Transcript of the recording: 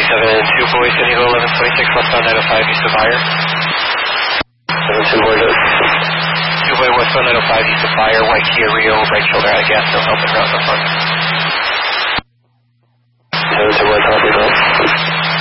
2 boys, San Diego 1126, westbound 905, east of Fire. 2 boys. 2 boy, westbound 905, east of Fire, white Kia Rio, right shoulder out of gas, no help in route, no front.